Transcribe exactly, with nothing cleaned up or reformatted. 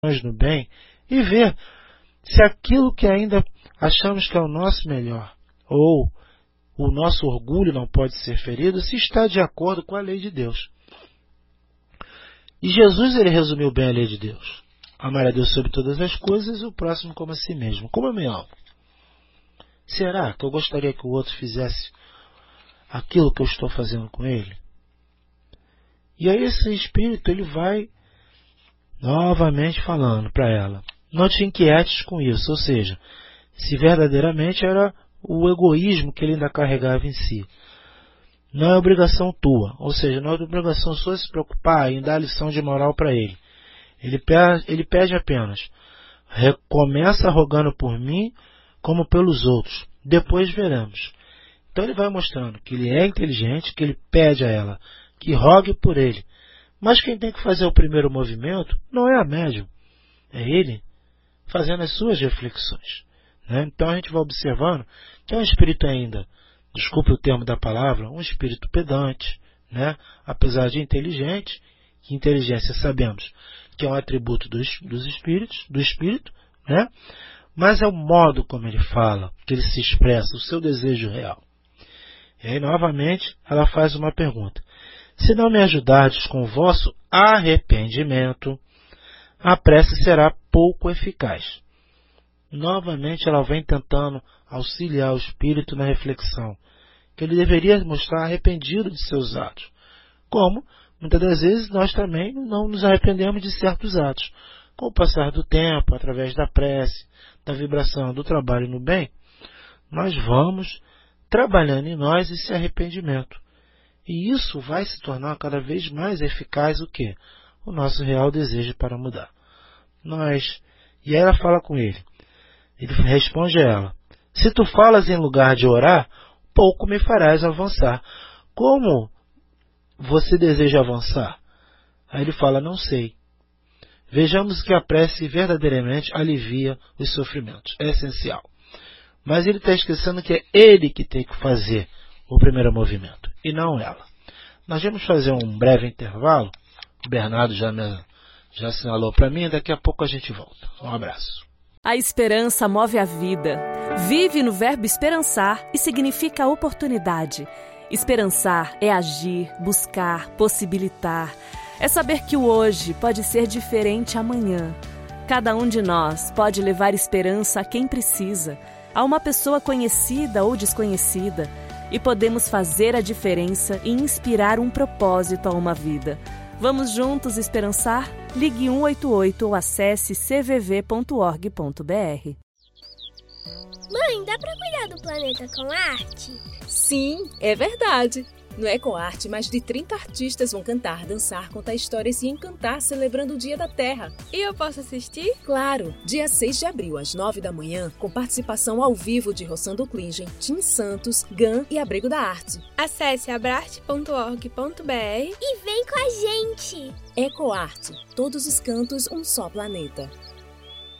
no bem e ver se aquilo que ainda achamos que é o nosso melhor, ou o nosso orgulho não pode ser ferido, se está de acordo com a lei de Deus. E Jesus, ele resumiu bem a lei de Deus. Amar a Deus sobre todas as coisas e o próximo como a si mesmo. Como eu me amo? Será que eu gostaria que o outro fizesse aquilo que eu estou fazendo com ele? E aí esse espírito, ele vai novamente falando para ela: não te inquietes com isso. Ou seja, se verdadeiramente era o egoísmo que ele ainda carregava em si. Não é obrigação tua. Ou seja, não é obrigação sua se preocupar em dar lição de moral para ele. Ele pede, ele pede apenas: começa rogando por mim como pelos outros. Depois veremos. Então ele vai mostrando que ele é inteligente, que ele pede a ela que rogue por ele. Mas quem tem que fazer o primeiro movimento não é a médium. É ele fazendo as suas reflexões. Né? Então a gente vai observando que é um espírito ainda, desculpe o termo da palavra, um espírito pedante, né? Apesar de inteligente, que inteligência sabemos que é um atributo dos, dos espíritos, do espírito, né? Mas é o modo como ele fala, que ele se expressa, o seu desejo real. E aí novamente ela faz uma pergunta: se não me ajudardes com o vosso arrependimento, a prece será pouco eficaz. Novamente ela vem tentando auxiliar o espírito na reflexão, que ele deveria mostrar arrependido de seus atos. Como, muitas das vezes, nós também não nos arrependemos de certos atos. Com o passar do tempo, através da prece, da vibração, do trabalho no bem, nós vamos trabalhando em nós esse arrependimento. E isso vai se tornar cada vez mais eficaz o quê? O nosso real desejo para mudar. Nós, e aí ela fala com ele. Ele responde a ela: se tu falas em lugar de orar, pouco me farás avançar. Como você deseja avançar? Aí ele fala: não sei. Vejamos que a prece verdadeiramente alivia os sofrimentos. É essencial. Mas ele está esquecendo que é ele que tem que fazer o primeiro movimento, e não ela. Nós vamos fazer um breve intervalo. O Bernardo já, me, já assinalou para mim, daqui a pouco a gente volta. Um abraço. A esperança move a vida. Vive no verbo esperançar e significa oportunidade. Esperançar é agir, buscar, possibilitar. É saber que o hoje pode ser diferente amanhã. Cada um de nós pode levar esperança a quem precisa, a uma pessoa conhecida ou desconhecida, e podemos fazer a diferença e inspirar um propósito a uma vida. Vamos juntos esperançar? Ligue um oito oito ou acesse c v v ponto org ponto b r. Mãe, dá pra cuidar do planeta com arte? Sim, é verdade. No EcoArte, mais de trinta artistas vão cantar, dançar, contar histórias e encantar celebrando o Dia da Terra. E eu posso assistir? Claro! Dia seis de abril, às nove da manhã, com participação ao vivo de Rossando Klingen, Tim Santos, Gan e Abrigo da Arte. Acesse abrarte ponto org ponto b r e vem com a gente! EcoArte, todos os cantos, um só planeta.